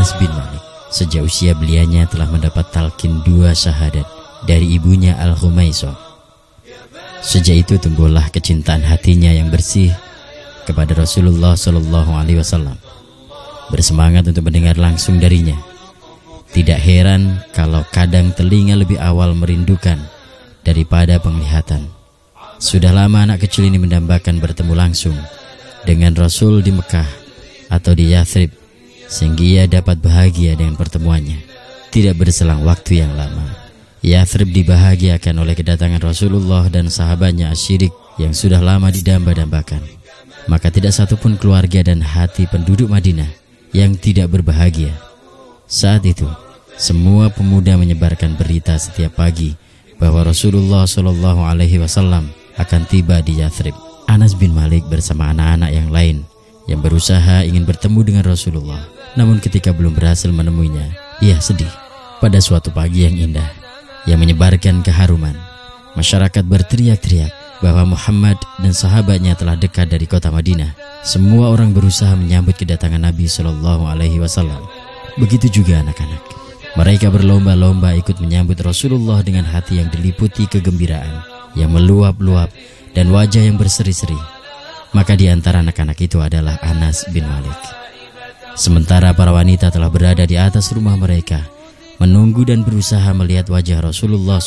Anas bin Malik. Sejak usia belianya telah mendapat talqin 2 syahadat dari ibunya Al-Khumaisah. Sejak itu tumbuhlah kecintaan hatinya yang bersih kepada Rasulullah SAW. Bersemangat untuk mendengar langsung darinya. Tidak heran kalau kadang telinga lebih awal merindukan daripada penglihatan. Sudah lama anak kecil ini mendambakan bertemu langsung dengan Rasul di Mekah atau di Yathrib, sehingga ia dapat bahagia dengan pertemuannya. Tidak berselang waktu yang lama, Yathrib dibahagiakan oleh kedatangan Rasulullah dan sahabatnya Asyirik yang sudah lama didamba-dambakan. Maka tidak satupun keluarga dan hati penduduk Madinah yang tidak berbahagia. Saat itu, semua pemuda menyebarkan berita setiap pagi bahwa Rasulullah SAW akan tiba di Yathrib. Anas bin Malik bersama anak-anak yang lain yang berusaha ingin bertemu dengan Rasulullah. Namun ketika belum berhasil menemuinya, ia sedih. Pada suatu pagi yang indah, yang menyebarkan keharuman, masyarakat berteriak-teriak bahwa Muhammad dan sahabatnya telah dekat dari kota Madinah. Semua orang berusaha menyambut kedatangan Nabi SAW. Begitu juga anak-anak. Mereka berlomba-lomba ikut menyambut Rasulullah dengan hati yang diliputi kegembiraan, yang meluap-luap dan wajah yang berseri-seri. Maka di antara anak-anak itu adalah Anas bin Malik. Sementara para wanita telah berada di atas rumah mereka, menunggu dan berusaha melihat wajah Rasulullah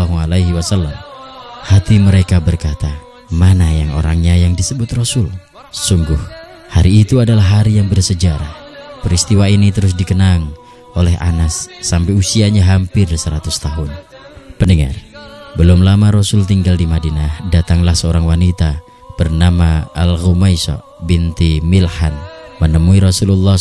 SAW. Hati mereka berkata, mana yang orangnya yang disebut Rasul? Sungguh, hari itu adalah hari yang bersejarah. Peristiwa ini terus dikenang oleh Anas sampai usianya hampir 100 tahun. Pendengar, belum lama Rasul tinggal di Madinah, datanglah seorang wanita bernama Al-Khumaisah binti Milhan menemui Rasulullah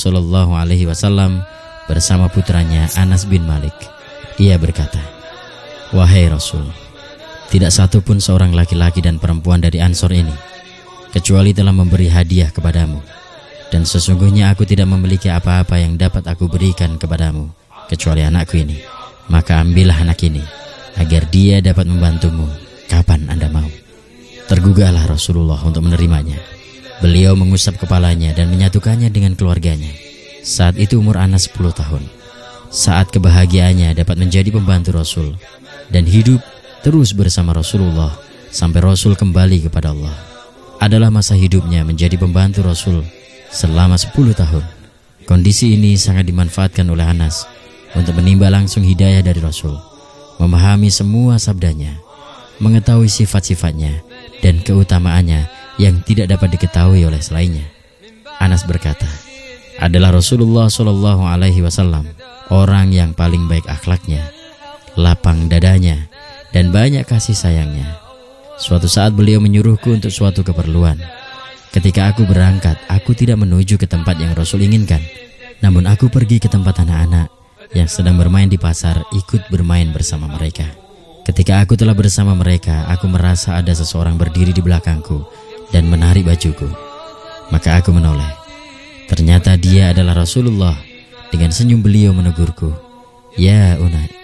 SAW bersama putranya Anas bin Malik. Ia berkata, wahai Rasul, tidak satupun seorang laki-laki dan perempuan dari Ansor ini kecuali telah memberi hadiah kepadamu, dan sesungguhnya aku tidak memiliki apa-apa yang dapat aku berikan kepadamu kecuali anakku ini. Maka ambillah anak ini agar dia dapat membantumu kapan Anda mau. Tergugahlah Rasulullah untuk menerimanya. Beliau mengusap kepalanya dan menyatukannya dengan keluarganya. Saat itu umur Anas 10 tahun. Saat kebahagiaannya dapat menjadi pembantu Rasul dan hidup terus bersama Rasulullah sampai Rasul kembali kepada Allah. Adalah masa hidupnya menjadi pembantu Rasul selama 10 tahun. Kondisi ini sangat dimanfaatkan oleh Anas untuk menimba langsung hidayah dari Rasul, memahami semua sabdanya, mengetahui sifat-sifatnya dan keutamaannya yang tidak dapat diketahui oleh selainnya. Anas berkata, adalah Rasulullah SAW orang yang paling baik akhlaknya, lapang dadanya, dan banyak kasih sayangnya. Suatu saat beliau menyuruhku untuk suatu keperluan. Ketika aku berangkat, aku tidak menuju ke tempat yang Rasul inginkan, namun aku pergi ke tempat anak-anak yang sedang bermain di pasar, ikut bermain bersama mereka. Ketika aku telah bersama mereka, aku merasa ada seseorang berdiri di belakangku dan menarik bajuku. Maka aku menoleh. Ternyata dia adalah Rasulullah. Dengan senyum beliau menegurku, Ya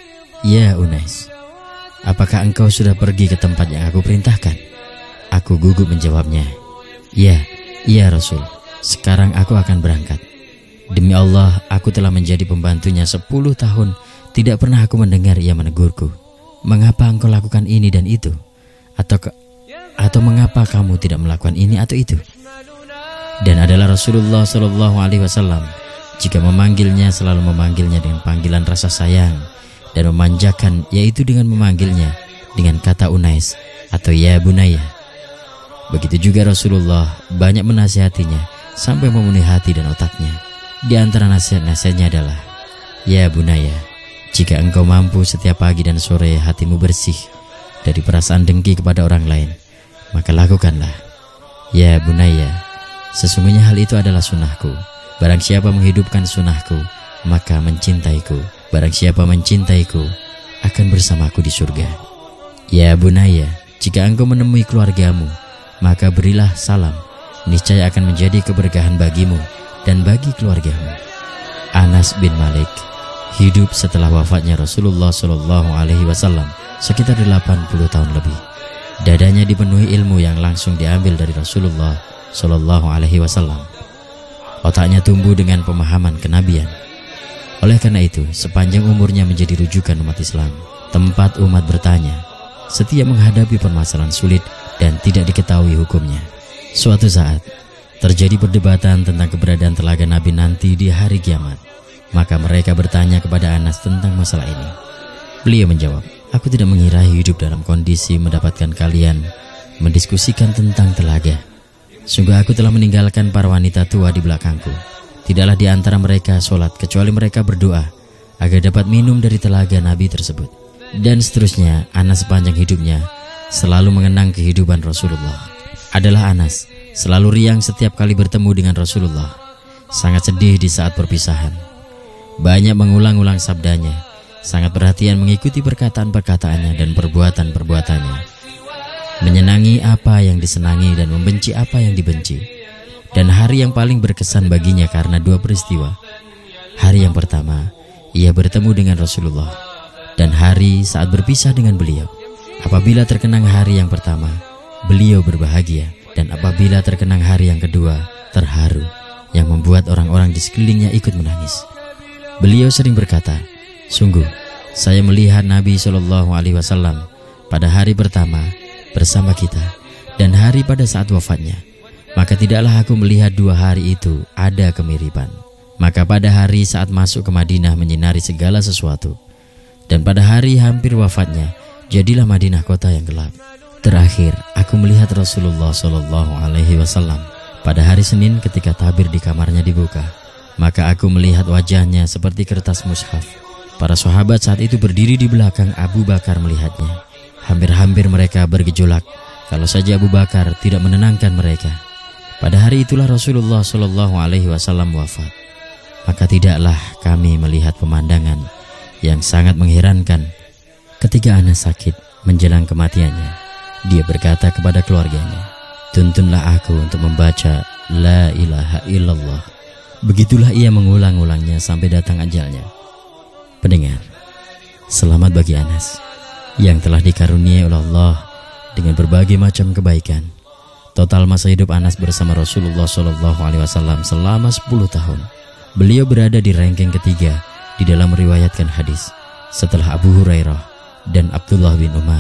Unais, apakah engkau sudah pergi ke tempat yang aku perintahkan? Aku gugup menjawabnya, Ya Rasul, sekarang aku akan berangkat. Demi Allah, aku telah menjadi pembantunya 10 tahun. Tidak pernah aku mendengar ia menegurku, mengapa engkau lakukan ini dan itu? Atau mengapa kamu tidak melakukan ini atau itu? Dan adalah Rasulullah SAW, jika memanggilnya selalu memanggilnya dengan panggilan rasa sayang, dan memanjakan, yaitu dengan memanggilnya dengan kata Unais atau Ya Bunaya. Begitu juga Rasulullah banyak menasihatinya sampai memenuhi hati dan otaknya. Di antara nasihat-nasihatnya adalah, Ya Bunaya, jika engkau mampu setiap pagi dan sore hatimu bersih dari perasaan dengki kepada orang lain, maka lakukanlah. Ya Bunaya, sesungguhnya hal itu adalah sunnahku. Barang siapa menghidupkan sunnahku, maka mencintaiku. Barang siapa mencintaiku, akan bersamaku di surga. Ya Bunaya, jika engkau menemui keluargamu, maka berilah salam. Niscaya akan menjadi keberkahan bagimu dan bagi keluargamu. Anas bin Malik hidup setelah wafatnya Rasulullah SAW sekitar 80 tahun lebih. Dadanya dipenuhi ilmu yang langsung diambil dari Rasulullah SAW. Otaknya tumbuh dengan pemahaman kenabian. Oleh karena itu, sepanjang umurnya menjadi rujukan umat Islam, tempat umat bertanya setiap menghadapi permasalahan sulit dan tidak diketahui hukumnya. Suatu saat, terjadi perdebatan tentang keberadaan telaga Nabi nanti di hari kiamat. Maka mereka bertanya kepada Anas tentang masalah ini. Beliau menjawab, "Aku tidak mengira hidup dalam kondisi mendapatkan kalian mendiskusikan tentang telaga. Sungguh aku telah meninggalkan para wanita tua di belakangku. Tidaklah di antara mereka sholat kecuali mereka berdoa agar dapat minum dari telaga Nabi tersebut." Dan seterusnya. Anas sepanjang hidupnya selalu mengenang kehidupan Rasulullah. Adalah Anas selalu riang setiap kali bertemu dengan Rasulullah, sangat sedih di saat perpisahan. Banyak mengulang-ulang sabdanya, sangat perhatian mengikuti perkataan-perkataannya dan perbuatan-perbuatannya. Menyenangi apa yang disenangi dan membenci apa yang dibenci. Dan hari yang paling berkesan baginya karena dua peristiwa. Hari yang pertama, ia bertemu dengan Rasulullah, dan hari saat berpisah dengan beliau. Apabila terkenang hari yang pertama, beliau berbahagia, dan apabila terkenang hari yang kedua, terharu, yang membuat orang-orang di sekelilingnya ikut menangis. Beliau sering berkata, "Sungguh, saya melihat Nabi SAW pada hari pertama bersama kita, dan hari pada saat wafatnya. Maka tidaklah aku melihat dua hari itu ada kemiripan. Maka pada hari saat masuk ke Madinah menyinari segala sesuatu, dan pada hari hampir wafatnya, jadilah Madinah kota yang gelap. Terakhir, aku melihat Rasulullah SAW pada hari Senin ketika tabir di kamarnya dibuka. Maka aku melihat wajahnya seperti kertas mushaf. Para sahabat saat itu berdiri di belakang Abu Bakar melihatnya. Hampir-hampir mereka bergejolak kalau saja Abu Bakar tidak menenangkan mereka. Pada hari itulah Rasulullah SAW wafat. Maka tidaklah kami melihat pemandangan yang sangat mengherankan. Ketika Anas sakit menjelang kematiannya, dia berkata kepada keluarganya, "Tuntunlah aku untuk membaca La ilaha illallah." Begitulah ia mengulang-ulangnya sampai datang ajalnya. Pendengar, selamat bagi Anas yang telah dikaruniai oleh Allah dengan berbagai macam kebaikan. Total masa hidup Anas bersama Rasulullah SAW selama 10 tahun. Beliau berada di ranking ketiga di dalam meriwayatkan hadis setelah Abu Hurairah dan Abdullah bin Umar.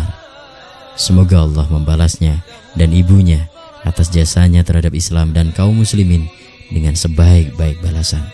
Semoga Allah membalasnya dan ibunya atas jasanya terhadap Islam dan kaum muslimin dengan sebaik-baik balasan.